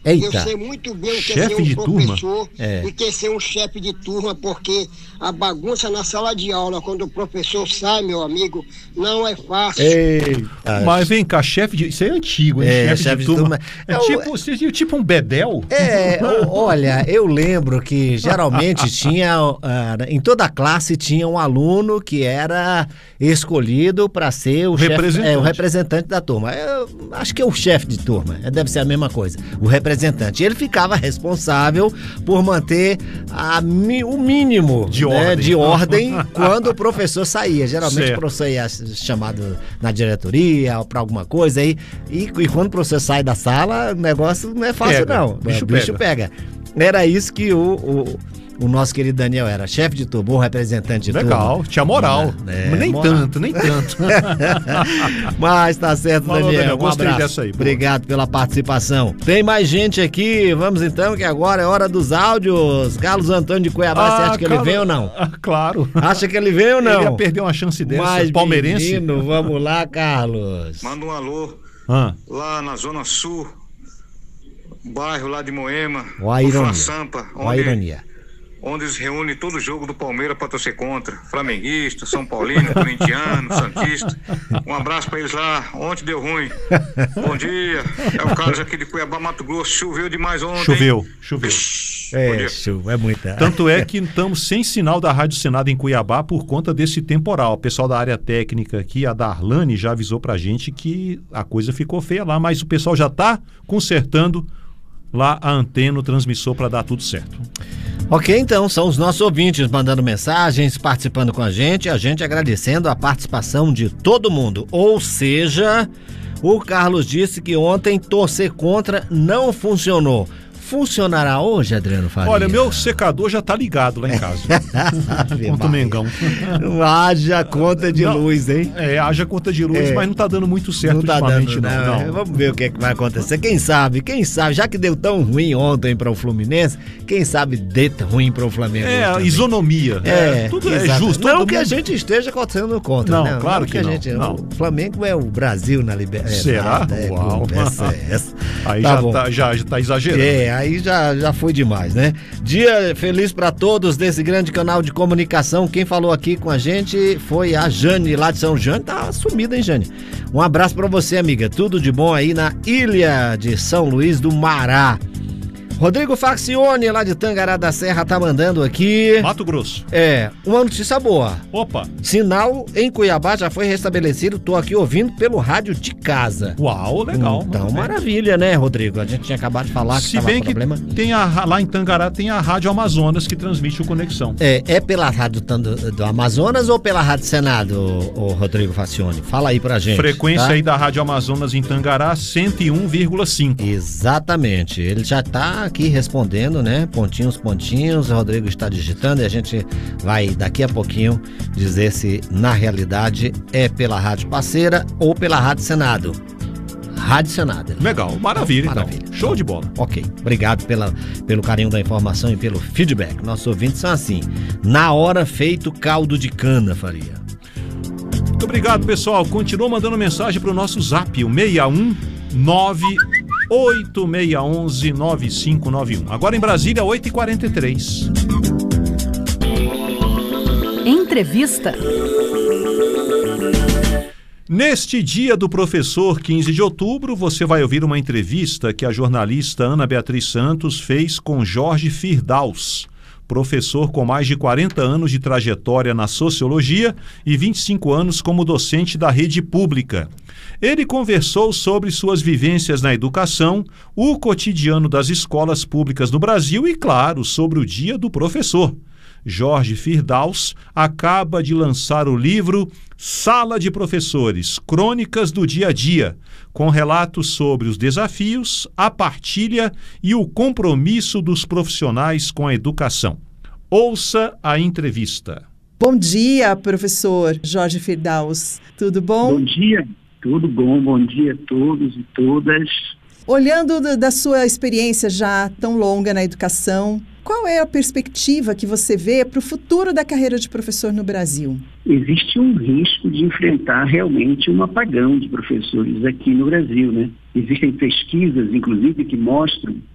Eita. Eu sei muito bem o que é Chefe ser um de turma? professor e que é ser um chefe de turma, porque a bagunça na sala de aula, quando o professor sai, meu amigo, não é fácil. Eita. Mas vem cá, chefe de... Isso é antigo, hein? Chefe de turma. Tipo um bedel? Olha, eu lembro que geralmente tinha, em toda a classe tinha um aluno que era escolhido para ser o representante. O representante da turma. Eu acho que é o chefe de turma, deve ser a mesma coisa, o representante. Ele ficava responsável por manter o mínimo de ordem quando o professor saía. Geralmente o professor ia chamado na diretoria para alguma coisa aí, e quando o professor sai da sala, o negócio não é fácil não. O bicho pega. Era isso que o nosso querido Daniel era, chefe de turma, representante de turma. Legal, tinha moral. Mas nem tanto. Mas tá certo, Daniel. Gostei dessa aí. Obrigado pela participação. Tem mais gente aqui, vamos então, que agora é hora dos áudios. Carlos Antônio de Cuiabá, você acha que ele vem ou não? Claro. Acha que ele vem ou não? Ele ia perder uma chance dessa, mas, palmeirense. Menino, vamos lá, Carlos. Manda um alô lá na Zona Sul, bairro lá de Moema, Sampa, onde se reúne todo o jogo do Palmeiras para torcer contra. Flamenguista, São Paulino, corintiano, santista. Um abraço para eles lá. Ontem deu ruim. Bom dia. É o Carlos aqui de Cuiabá, Mato Grosso. Choveu demais ontem. Choveu. É muita. Tanto é que estamos sem sinal da Rádio Senado em Cuiabá por conta desse temporal. O pessoal da área técnica aqui, a Darlane, já avisou pra gente que a coisa ficou feia lá, mas o pessoal já está consertando lá a antena, o transmissor, para dar tudo certo. Ok, então, são os nossos ouvintes mandando mensagens, participando com a gente agradecendo a participação de todo mundo. Ou seja, o Carlos disse que ontem torcer contra não funcionou. Funcionará hoje, Adriano Faria? Olha, meu secador já tá ligado lá em casa. Contra o Mengão. Haja conta de luz, hein? Haja conta de luz, mas não tá dando muito certo ultimamente, não. Vamos ver o que vai acontecer. Quem sabe, já que deu tão ruim ontem para o Fluminense, quem sabe dê ruim para o Flamengo. Isonomia. Tudo é justo. Não que a gente esteja torcendo contra, não, claro que não. O Flamengo é o Brasil na Libertadores. Será? Uau. Essa. Aí já tá exagerando. Aí já foi demais, né? Dia feliz pra todos desse grande canal de comunicação. Quem falou aqui com a gente foi a Jane, lá de São Jane. Tá sumida, hein, Jane? Um abraço pra você, amiga. Tudo de bom aí na ilha de São Luís do Mará. Rodrigo Faccione, lá de Tangará da Serra, tá mandando aqui... Mato Grosso. Uma notícia boa. Opa! Sinal em Cuiabá já foi restabelecido, tô aqui ouvindo pelo rádio de casa. Uau, legal. Então, maravilha, né, Rodrigo? A gente tinha acabado de falar que estava problema. Tem lá em Tangará tem a Rádio Amazonas que transmite o Conexão. É pela rádio do Amazonas ou pela Rádio Senado, o Rodrigo Faccione? Fala aí pra gente. Frequência aí da Rádio Amazonas em Tangará, 101,5. Exatamente. Ele já tá aqui respondendo, né? Pontinhos, o Rodrigo está digitando e a gente vai daqui a pouquinho dizer se na realidade é pela rádio parceira ou pela Rádio Senado. Rádio Senado. Legal, maravilha. Então. Show de bola. Ok, obrigado pelo carinho da informação e pelo feedback. Nossos ouvintes são assim, na hora feito caldo de cana, Faria. Muito obrigado, pessoal. Continua mandando mensagem para o nosso zap, o 619-8611-9591. Agora em Brasília, 8h43. Entrevista. Neste dia do professor, 15 de outubro, você vai ouvir uma entrevista que a jornalista Ana Beatriz Santos fez com Jorge Firdaus, professor com mais de 40 anos de trajetória na sociologia e 25 anos como docente da rede pública. Ele conversou sobre suas vivências na educação, o cotidiano das escolas públicas no Brasil e, claro, sobre o Dia do Professor. Jorge Firdaus acaba de lançar o livro Sala de Professores, Crônicas do Dia a Dia, com relatos sobre os desafios, a partilha e o compromisso dos profissionais com a educação. Ouça a entrevista. Bom dia, professor Jorge Firdaus. Tudo bom? Bom dia, tudo bom. Bom dia a todos e todas. Olhando da sua experiência já tão longa na educação, qual é a perspectiva que você vê para o futuro da carreira de professor no Brasil? Existe um risco de enfrentar realmente um apagão de professores aqui no Brasil, né? Existem pesquisas, inclusive, que mostram